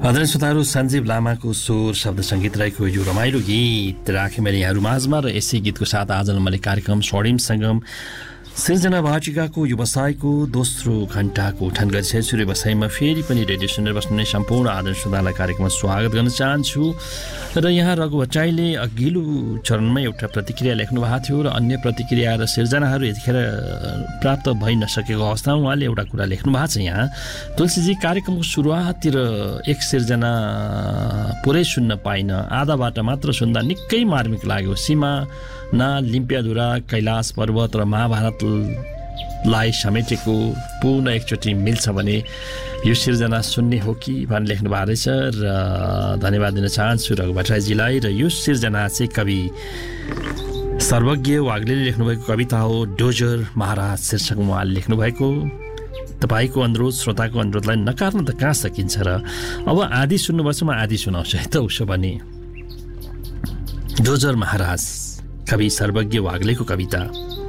आदरणीय श्रोताहरू, सञ्जीव लामाको स्वर शब्द सङ्गीत रहेको यो रमाइलो गीत राखेँ मैले यहाँहरू माझमा र यसै गीतको साथ आज मैले कार्यक्रम स्वर्णिम सङ्गम सिर्जना वाचिकाको व्यवसायको दोस्रो घण्टाको उठान गरिसकेको छु। व्यवसायमा फेरि पनि रेडियो सुनेर बस्ने सम्पूर्ण आदरणीय श्रोतालाई कार्यक्रममा स्वागत गर्न चाहन्छु। र यहाँ रघु भट्टराईले अघिल्लो चरणमा एउटा प्रतिक्रिया लेख्नु भएको थियो र अन्य प्रतिक्रिया र सिर्जनाहरू यतिखेर प्राप्त भइ नसकेको अवस्थामा उहाँले एउटा कुरा लेख्नु भएको छ। यहाँ तुलसीजी, कार्यक्रमको सुरुवाततिर एक सिर्जना पुरै सुन्न पाइन, आधा बाटा मात्र सुन्दा निकै मार्मिक लाग्यो। सीमा ना लिम्पियाधुरा, कैलाश पर्वत र महाभारतलाई समेटेको पूर्ण एकचोटि मिल्छ भने यो सिर्जना सुन्ने हो कि भनेर लेख्नु भएको रहेछ र धन्यवाद दिन चाहन्छु रघु भट्टराईजीलाई। र यो सिर्जना चाहिँ कवि सर्वज्ञ वाग्लेले लेख्नुभएको कविता हो, डोजर महाराज शीर्षकमा उहाँले लेख्नुभएको। तपाईँको अनुरोध, श्रोताको अनुरोधलाई नकार्न त कहाँ सकिन्छ र अब आदि सुन्नुपर्छ, म आदि सुनाउँछु है त। उसो भने डोजर महाराज, कवि सर्वज्ञ वाग्लेको कविता।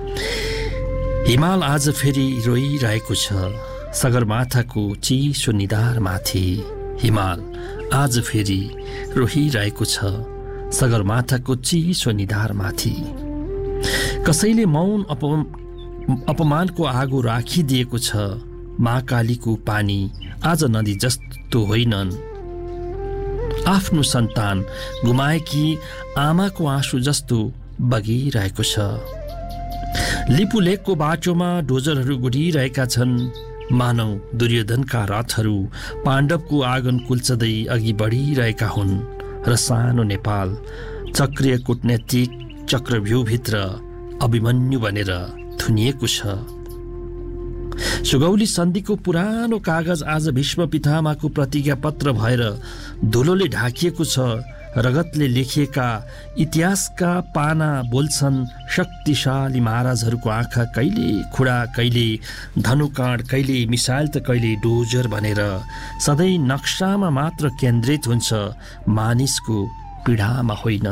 हिमाल आज फेरि रोइरहेको छ सगरमाथाको चिसो निधार माथि। हिमाल आज फेरि रोइरहेको छ सगरमाथाको चिसो निधार माथि। कसैले मौन अपमानको आगो राखिदिएको छ। महाकालीको पानी आज नदी जस्तो होइनन्। आफ्नो सन्तान गुमाएकी आमाको आँसु जस्तो बगिरहेको छ। लिपुलेकको बाटोमा डोजरहरू गुडिरहेका छन्। मानव दुर्योधनका रथहरू पाण्डवको आँगन कुल्चदै अघि बढिरहेका हुन् र सानो नेपाल चक्रीय कूटनैतिक चक्रव्यूहभित्र अभिमन्यु बनेर थुनिएको छ। सुगौली सन्धिको पुरानो कागज आज भीष्म पितामहको प्रतिज्ञा पत्र भएर धुलोले ढाकिएको छ। रगतले लेखिएका इतिहासका पाना बोल्छन्। शक्तिशाली महाराजहरूको आँखा कहिले खुडा, कहिले धनुकाँड, कहिले मिसाइल त कहिले डोजर भनेर सधैँ नक्सामा मात्र केन्द्रित हुन्छ, मानिसको पीडामा होइन।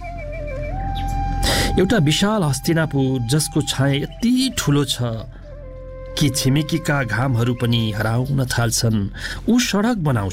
एउटा विशाल हस्तिनापुर जसको छाया यति ठुलो छ कि छिमेकीका घामहरू पनि हराउन थाल्छन्। ऊ सडक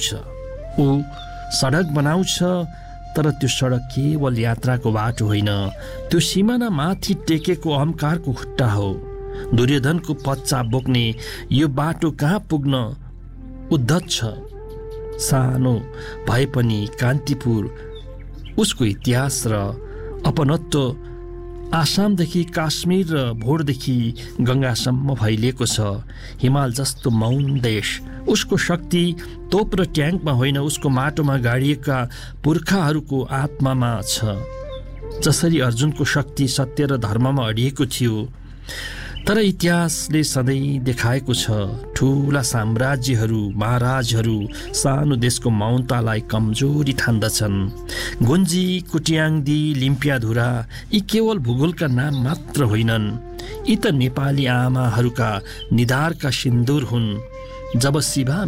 बनाउँछ तर त्यो सडक केवल यात्राको बाटो होइन, त्यो सिमाना माथि टेकेको अहङ्कारको खुट्टा हो। दुर्योधनको पच्चा बोक्ने यो बाटो कहाँ पुग्न उद्धत छ। सानो भए पनि कान्तिपुर उसको इतिहास र अपनत्व आसामदेखि काश्मीर र भोरदेखि गङ्गासम्म फैलिएको छ। हिमाल जस्तो मौन देश उसको शक्ति तोप र ट्याङ्कमा होइन, उसको माटोमा गाडिएका पुर्खाहरूको आत्मामा छ। जसरी अर्जुनको शक्ति सत्य र धर्ममा अडिएको थियो, तर इतिहासले सधैँ देखाएको छ ठुला साम्राज्यहरू, महाराजहरू सानो देशको मौनतालाई कमजोरी ठान्दछन्। गुन्जी, कुटियाङ्दी, लिम्पियाधुरा यी केवल भूगोलका नाम मात्र होइनन्, यी त नेपाली आमाहरूका निधारका सिन्दुर हुन्। जब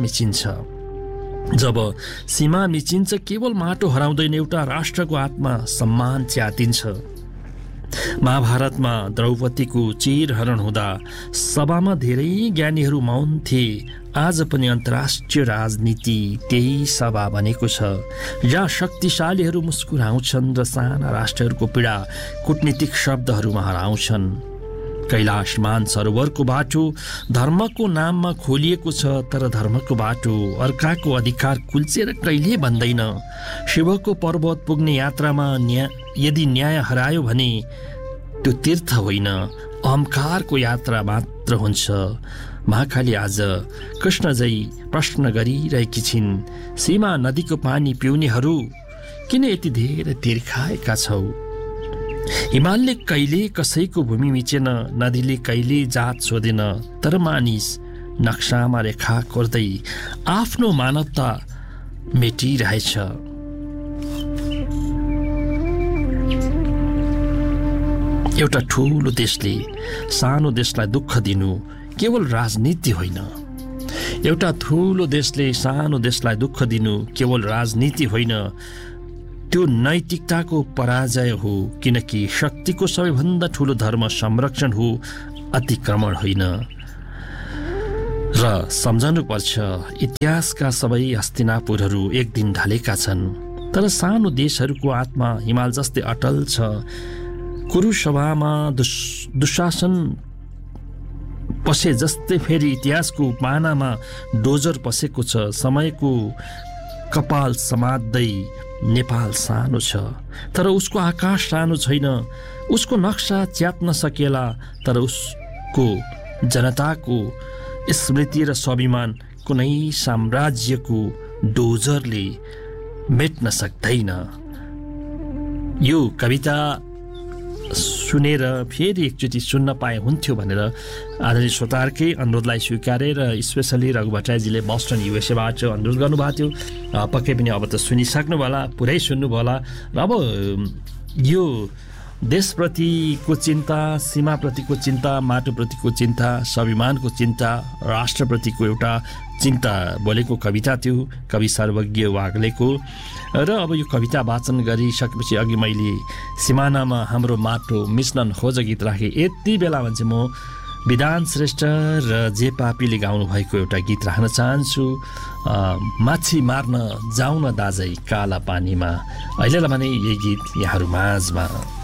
सीमा मिचिन्छ केवल माटो हराउँदैन, एउटा राष्ट्रको आत्मा सम्मान च्यातिन्छ। महाभारतमा द्रौपदीको चिरहरण हुँदा सभामा धेरै ज्ञानीहरू मौन थिए। आज पनि अन्तर्राष्ट्रिय राजनीति त्यही सभा बनेको छ, जहाँ शक्तिशालीहरू मुस्कुराउँछन् र साना राष्ट्रहरूको पीडा कूटनीतिक शब्दहरूमा हराउँछन्। कैलाश मानसरोवरको बाटो धर्मको नाममा खोलिएको छ, तर धर्मको बाटो अर्काको अधिकार कुल्चेर कहिले भन्दैन। शिवको पर्वत पुग्ने यात्रामा यदि न्याय हरायो भने त्यो तीर्थ होइन, अहङ्कारको यात्रा मात्र हुन्छ। महाकाली आज कृष्णजै प्रश्न गरिरहेकी छिन्, सीमा नदीको पानी पिउनेहरू किन यति धेरै तिर्खाएका छौ। हिमालले कहिले कसैको भूमि मिचेन, नदीले कहिले जात सोधेन, तर मानिस नक्सामा रेखा कोर्दै आफ्नो मानवता मेटिरहेछ। एउटा ठुलो देशले सानो देशलाई दुःख दिनु केवल राजनीति होइन। एउटा ठुलो देशले सानो देशलाई दुःख दिनु केवल राजनीति होइन, त्यो नैतिकताको पराजय हो। किनकि शक्तिको सबैभन्दा ठुलो धर्म संरक्षण हो, अतिक्रमण होइन। र सम्झनुपर्छ इतिहासका सबै हस्तिनापुरहरू एक दिन ढलेका छन्, तर सानो देशहरूको आत्मा हिमाल जस्तै अटल छ। कुरुसभामा दुशासन पसे जस्तै फेरि इतिहासको पानामा डोजर पसेको छ। समयको कपाल समात्दै नेपाल सानो छ, तर उसको आकाश सानो छैन। उसको नक्सा च्यात्न सकेला, तर उसको जनताको स्मृति र स्वाभिमान कुनै साम्राज्यको डोजरले मेट्न सक्दैन। यो कविता सुनेर फेरि एकचोटि सुन्न पाए हुन्थ्यो भनेर आदरणीय श्रोताहरूकै अनुरोधलाई स्वीकारेर स्पेसली रघु भट्टराईजीले बस्टन युएसएबाट अनुरोध गर्नुभएको थियो। पक्कै पनि अब त सुनिसक्नु होला, पुरै सुन्नुभयो होला। र अब यो देशप्रतिको चिन्ता, सीमाप्रतिको चिन्ता, माटोप्रतिको चिन्ता, स्वाभिमानको चिन्ता, राष्ट्रप्रतिको एउटा चिन्ता बोलेको कविता थियो कवि सर्वज्ञ वाग्लेको। र अब यो कविता वाचन गरिसकेपछि अघि मैले सिमानामा हाम्रो माटो मिस्न खोज गीत राखेँ। यति बेलामा चाहिँ म विधान श्रेष्ठ र जे पापीले गाउनु भएको एउटा गीत राख्न चाहन्छु। माछी मार्न जाउन दाजै काला पानीमा। अहिलेलाई भने यही गीत यहाँहरू माझमा।